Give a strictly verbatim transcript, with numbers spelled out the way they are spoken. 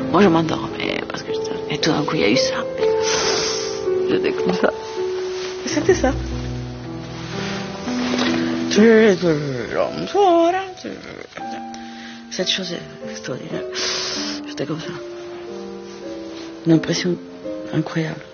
Moi, je m'endormais parce que je... Et tout d'un coup, il y a eu ça. J'étais comme ça. Et c'était ça. Cette chose extraordinaire. J'étais comme ça. Une impression incroyable.